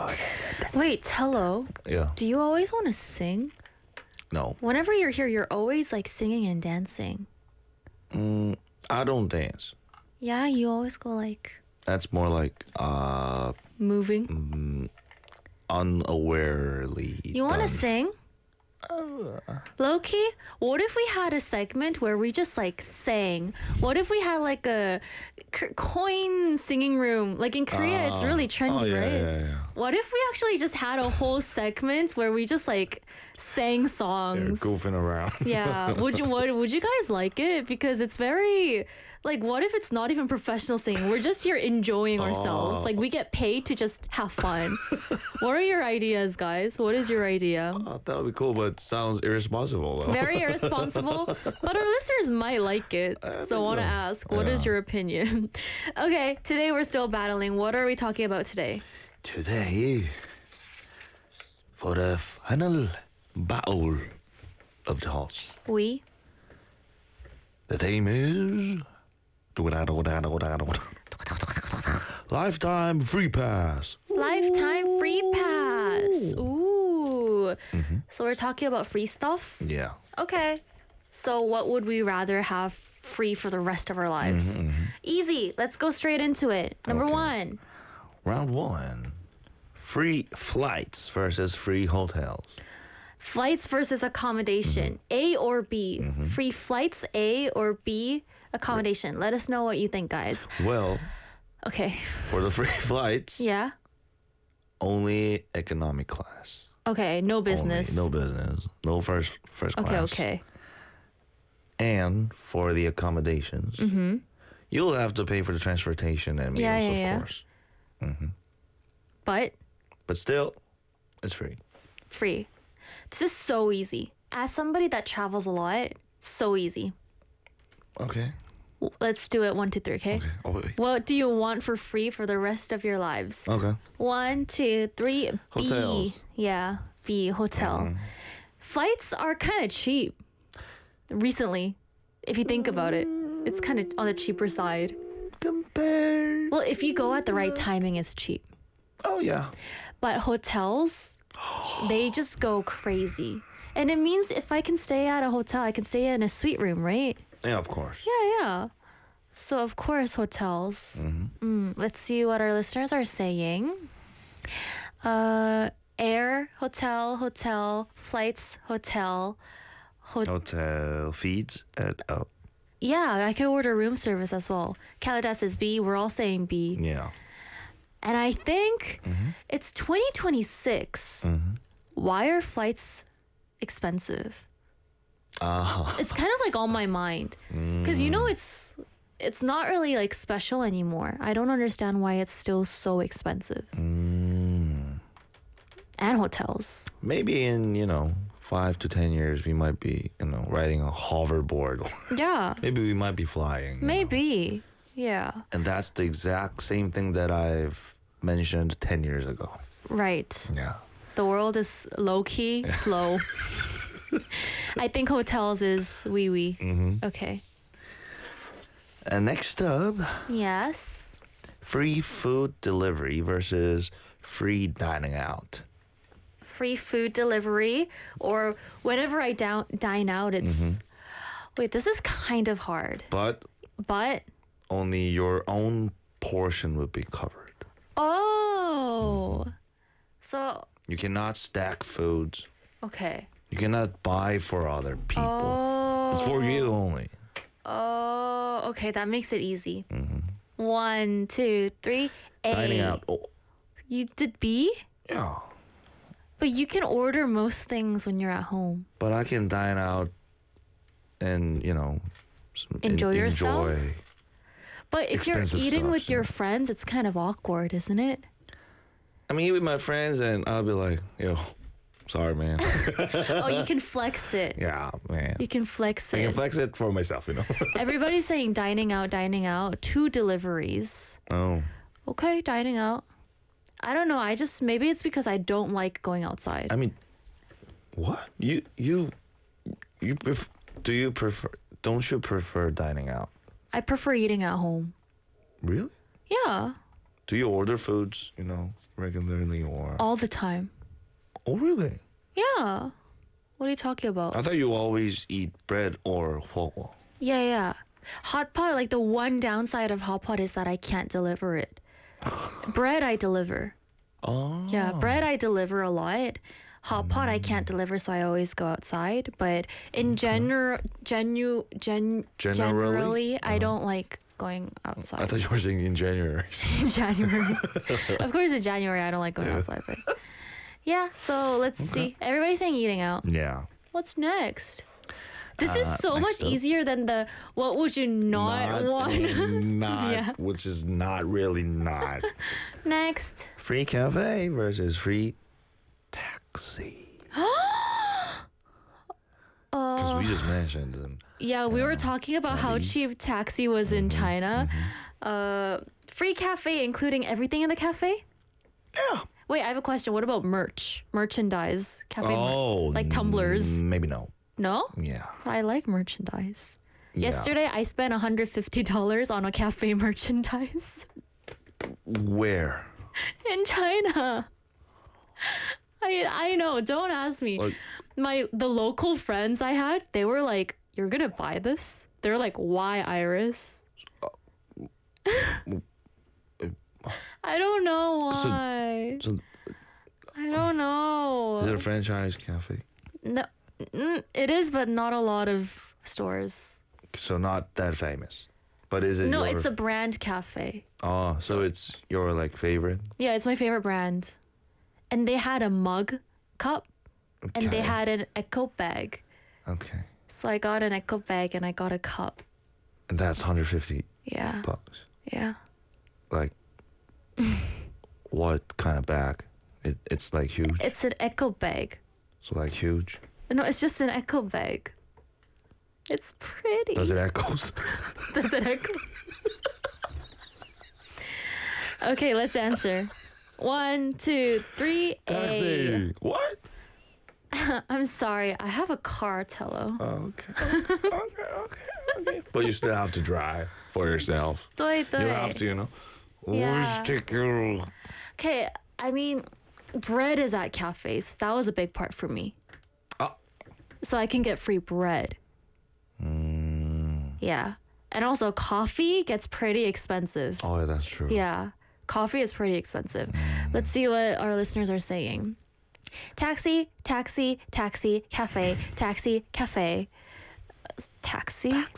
Wait, Tello, Yeah. do you always want to sing? No. Whenever you're here, you're always like singing and dancing. I don't dance. Yeah, you always go like That's more like moving. unawarely. You want to done. sing? Low-key, what if we had a segment where we just like sang? What if we had like a coin singing room? Like in Korea, it's really trendy, yeah, right? yeah. What if we actually just had a whole segment where we just like sang Yeah, songs? goofing around. Yeah. Would you guys like it? Because it's very like what if it's not even professional singing? We're just here enjoying ourselves. Like we get paid to just have fun. What are your ideas, guys? What is your idea? That would be cool, but it sounds irresponsible though. Very irresponsible, but our listeners might like it. So I want to ask, what is your opinion? Okay, today we're still battling. What are we talking about today? Today, for the final battle of the hearts, We? the theme is lifetime free pass. Lifetime free pass. Ooh. So we're talking about free stuff? Yeah. Okay. So what would we rather have free for the rest of our lives? Easy. Let's go straight into it. Number Okay. 1. Round 1. Free flights versus free hotels. Flights versus accommodation. A or B. Free flights, A or B accommodation. Let us know what you think, guys. Well, Okay. for the free flights, Yeah. only economic class. Okay. No business. Only, no business. No first Okay. class. Okay. And for the accommodations, you'll have to pay for the transportation and meals, Yeah, yeah, of yeah. course. But But still, it's free. free. This is so easy. As somebody that travels a lot, so easy. Okay. Let's do it. 1, 2, 3. Okay. Okay. Oh, wait. What do you want for free for the rest of your lives? Okay. 1, 2, 3. B. Hotels. Yeah. B. Hotel. Flights are kind of cheap. Recently, if you think about it, it's kind of on the cheaper side. Compare. Well, if you go at the right timing, it's cheap. Oh, yeah. But hotels, they just go crazy. And it means if I can stay at a hotel, I can stay in a suite room, right? Yeah, of course. Yeah. So, of course, hotels. Let's see what our listeners are saying. Air, hotel, flights, hotel. Hotel feeds at Yeah, I could order room service as well. Kaladas is B. We're all saying B. yeah. And I think it's 2026. Why are flights expensive? It's kind of like on my mind. Because it's not really like special anymore. I don't understand why it's still so expensive. And hotels. Maybe in 5 to 10 years, we might be riding a hoverboard. Yeah, Maybe we might be flying. maybe. Yeah, And that's the exact same thing that I've mentioned 10 years ago. right. Yeah. The world is low-key, slow. I think hotels is wee-wee. Okay. And next up, Yes. free food delivery versus free dining out. Free food delivery, or whenever I dine out, it's... Wait, this is kind of hard. But But... only your own portion would be covered. Oh! So, You cannot stack foods. okay. You cannot buy for other people. Oh. It's for you only. Oh, okay, that makes it easy. 1, 2, 3. A. Dining out. Oh, You did B? yeah. But you can order most things when you're at home. But I can dine out and, Enjoy yourself? enjoy. But if you're Expensive eating stuff, with your yeah. friends, it's kind of awkward, isn't it? I mean, with my friends, and I'll be like, yo, sorry, man. Oh, you can flex it. Yeah, man. You can flex I it. can flex it for myself, Everybody's saying dining out, 2 deliveries. Oh. Okay, dining out. I don't know. Maybe it's because I don't like going outside. I mean, what? Don't you prefer dining out? I prefer eating at home. Really? Yeah. Do you order foods, regularly or? All the time. Oh, really? Yeah. What are you talking about? I thought you always eat bread or huoguo. Yeah. Hot pot, like the one downside of hot pot is that I can't deliver it. Bread I deliver. Oh. Yeah, bread I deliver a lot. Hot pot I can't deliver, so I always go outside. But in generally, I don't like going outside. I thought you were saying in January. In January. Of course, in January I don't like going outside. But yeah, so let's see. Everybody's saying eating out. Yeah. What's next? This is so next much up. easier than the what would you not want? Yeah. Which is not really not. Next. Free cafe versus free taxi. Because we just mentioned them. Yeah, we were talking about how cheap taxi was in China. Free cafe, including everything in the cafe? Yeah. Wait, I have a question. What about merchandise? Cafe Oh, like tumblers? Maybe no. No? Yeah. But I like merchandise. Yeah. Yesterday, I spent $150 on a cafe merchandise Where? in China. I know. Don't ask me. Like, The local friends I had, they were like, "You're gonna buy this?" They're like, "Why, Iris?" I don't know why. so I don't know. is it a franchise cafe? No, it is, but not a lot of stores. So not that famous. But is it No, your... it's a brand cafe. Oh, so it's your like favorite? Yeah, it's my favorite brand. And they had a mug cup and they Okay. had an eco bag. Okay. So I got an eco bag and I got a cup. And that's 150 Yeah. bucks. Yeah. Like what kind of bag? It's like huge. It's an eco bag. So like huge. No, it's just an eco bag. It's pretty. Does it echoes? Does it echo? Okay, let's answer. 1, 2, 3, A. Taxi. What? I'm sorry, I have a car, Tello. Okay. But you still have to drive for yourself. 对对. You have to, Yeah. Sticker. Okay, I mean, bread is at cafes. That was a big part for me. Oh. So I can get free bread. Yeah. And also, coffee gets pretty expensive. Oh, yeah, that's true. Yeah. Coffee is pretty expensive. Let's see what our listeners are saying. Taxi, taxi, taxi, cafe, taxi, cafe. Taxi?